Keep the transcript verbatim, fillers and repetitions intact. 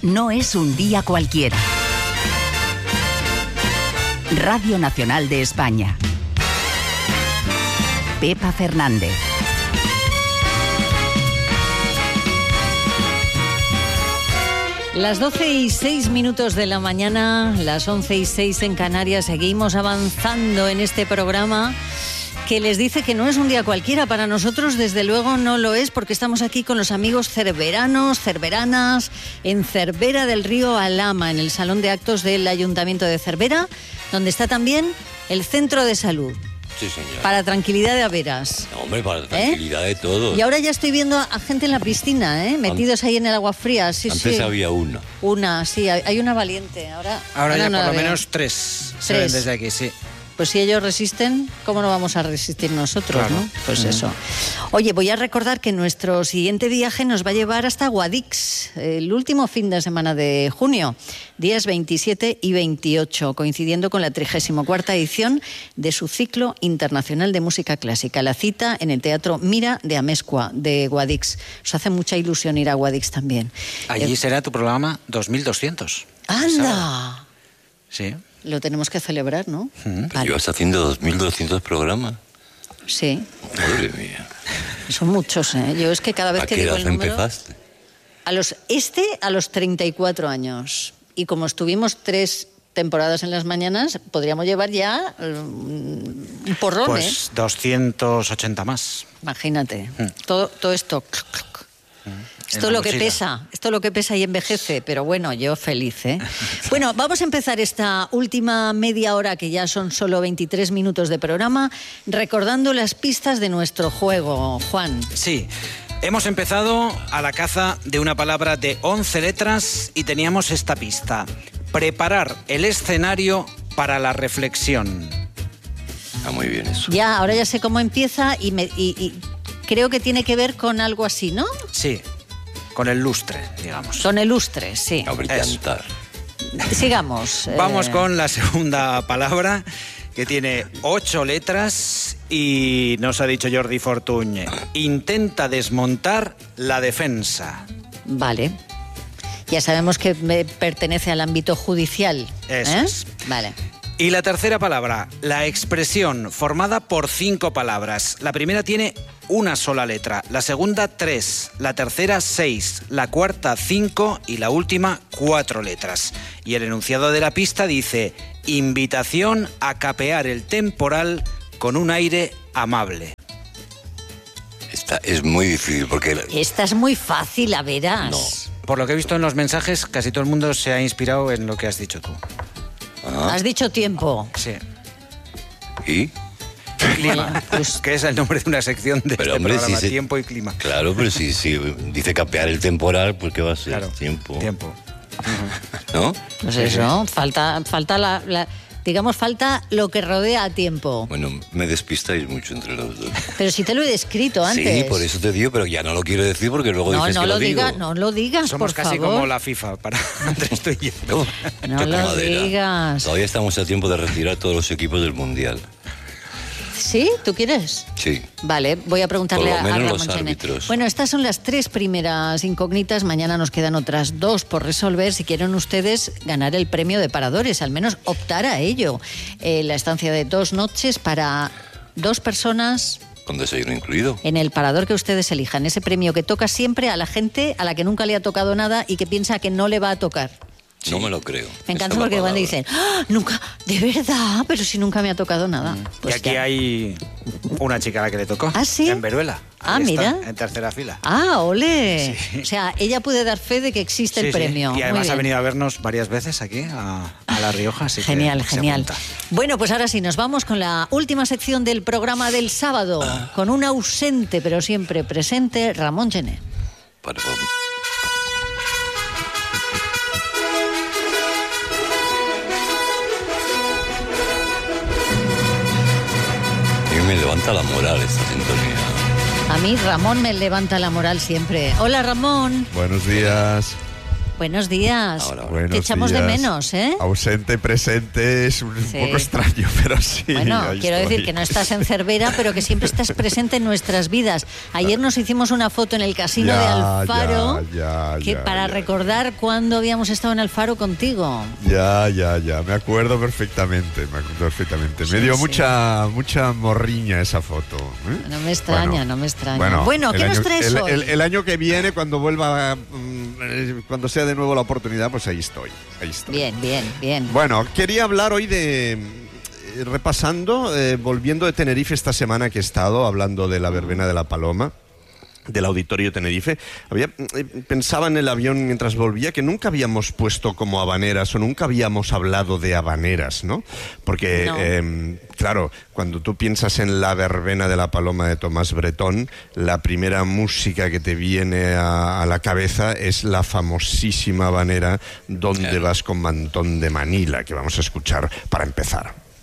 no es un día cualquiera. Radio Nacional de España. Pepa Fernández. Las doce y seis minutos de la mañana, las once y seis en Canarias, seguimos avanzando en este programa que les dice que no es un día cualquiera. Para nosotros, desde luego, no lo es, porque estamos aquí con los amigos cerveranos, cerveranas, en Cervera del Río Alhama, en el Salón de Actos del Ayuntamiento de Cervera, donde está también el Centro de Salud. Sí, señor. Para tranquilidad de Averas. No, hombre, para tranquilidad ¿Eh? de todos. Y ahora ya estoy viendo a gente en la piscina, ¿eh? Metidos ahí en el agua fría. Sí, Antes sí. había una. Una, sí, hay una valiente. Ahora, ahora, ahora ya no por lo veo. menos tres. Tres. Se ven desde aquí, sí. Pues si ellos resisten, ¿cómo no vamos a resistir nosotros, claro. no? Pues uh-huh. eso. Oye, voy a recordar que nuestro siguiente viaje nos va a llevar hasta Guadix, el último fin de semana de junio, días veintisiete y veintiocho, coincidiendo con la trigésima cuarta edición de su ciclo internacional de música clásica. La cita en el Teatro Mira de Amezcua, de Guadix. Os hace mucha ilusión ir a Guadix también. Allí eh, será tu programa dos mil doscientos. ¡Anda! Sí. Lo tenemos que celebrar, ¿no? Uh-huh. Vale. Llevas haciendo dos mil doscientos programas. Sí. Madre mía. Son muchos, ¿eh? Yo es que cada vez ¿A que qué digo edad el número... empezaste? A los, este a los treinta y cuatro años. Y como estuvimos tres temporadas en las mañanas, podríamos llevar ya um, un porrón, Pues ¿eh? doscientos ochenta más. Imagínate. Mm. Todo, todo esto... Mm. Esto es lo que pesa, esto es lo que pesa y envejece, pero bueno, yo feliz, ¿eh? Bueno, vamos a empezar esta última media hora, que ya son solo veintitrés minutos de programa, recordando las pistas de nuestro juego, Juan. Sí, hemos empezado a la caza de una palabra de once letras y teníamos esta pista: preparar el escenario para la reflexión. Está muy bien eso. Ya, ahora ya sé cómo empieza y, me, y, y creo que tiene que ver con algo así, ¿no? Sí. Con el lustre, digamos. Con el lustre, sí. A brillantar. Sigamos. Vamos eh... con la segunda palabra, que tiene ocho letras y nos ha dicho Jordi Fortuny: intenta desmontar la defensa. Vale. Ya sabemos que me pertenece al ámbito judicial. Eso ¿eh? es. Vale. Y la tercera palabra, la expresión, formada por cinco palabras. La primera tiene una sola letra, la segunda tres, la tercera seis, la cuarta cinco y la última cuatro letras. Y el enunciado de la pista dice: invitación a capear el temporal con un aire amable. Esta es muy difícil porque... Esta es muy fácil, a verás. No. Por lo que he visto en los mensajes, casi todo el mundo se ha inspirado en lo que has dicho tú. Ah. Has dicho tiempo. Sí. ¿Y? Clima, Pues- que es el nombre de una sección de Pero, este hombre, programa, si se- tiempo y clima. Claro, pero si, si dice capear el temporal, pues ¿qué va a ser? Claro, Tiempo. Tiempo. ¿No? Pues eso, falta, falta la, la- digamos, falta lo que rodea a tiempo. Bueno, me despistáis mucho entre los dos. Pero si te lo he descrito antes. Sí, por eso te digo, pero ya no lo quiero decir porque luego No, dices no que lo lo digo. digas, no lo digas, Somos por casi favor. como la FIFA para entre tú y yo. No, No toco lo madera. digas. Todavía estamos a tiempo de retirar todos los equipos del Mundial. ¿Sí? ¿Tú quieres? Sí. Vale, voy a preguntarle Por lo a, a menos Ramón los Chené. árbitros. Bueno, estas son las tres primeras incógnitas. Mañana nos quedan otras dos por resolver. Si quieren ustedes ganar el premio de Paradores, al menos optar a ello. Eh, la estancia de dos noches para dos personas Con desayuno incluido. en el parador que ustedes elijan. Ese premio que toca siempre a la gente a la que nunca le ha tocado nada y que piensa que no le va a tocar. No me lo creo. Me encanta Esa es la porque cuando palabra. dicen, ¡ah, nunca! ¿De verdad? Pero si nunca me ha tocado nada. Pues y aquí ya. hay una chica a la que le tocó. ¿Ah, sí? En Veruela. Ah, Ahí está, mira. en tercera fila. Ah, ole. Sí. O sea, ella puede dar fe de que existe Sí, el sí. premio. Y Muy además ha bien. venido a vernos varias veces aquí, a, a La Rioja. Así que Genial, se genial. apunta. Bueno, pues ahora sí, nos vamos con la última sección del programa del sábado, Ah. con un ausente pero siempre presente, Ramón Chené. Para- A mí me levanta la moral esta sintonía. A mí Ramón me levanta la moral siempre. Hola, Ramón. Buenos días. Buenos días. Hola, hola. Buenos Te echamos días. de menos, ¿eh? Ausente, presente, es un Sí. poco extraño, pero sí. Bueno, ahí quiero estoy. decir que no estás en Cervera, pero que siempre estás presente en nuestras vidas. Ayer nos hicimos una foto en el casino Ya, de Alfaro, ya, ya, que ya, para ya. recordar cuándo habíamos estado en Alfaro contigo. Ya, ya, ya, me acuerdo perfectamente, me acuerdo perfectamente. Sí, me dio sí. mucha mucha morriña esa foto. ¿eh? No me extraña, Bueno, no me extraña. Bueno, ¿qué el nos año- traes el, hoy? el- el año que viene, cuando vuelva, mm, eh, cuando sea de nuevo la oportunidad, pues ahí estoy, ahí estoy. Bien, bien, bien. Bueno, quería hablar hoy de, eh, repasando, eh, volviendo de Tenerife esta semana que he estado, hablando de la verbena de la Paloma, del Auditorio Tenerife. Había, eh, pensaba en el avión mientras volvía que nunca habíamos puesto como habaneras o nunca habíamos hablado de habaneras, ¿no? Porque, No. eh, claro, cuando tú piensas en la verbena de la Paloma de Tomás Bretón, la primera música que te viene a, a la cabeza es la famosísima habanera Donde Claro. vas con mantón de Manila, que vamos a escuchar para empezar.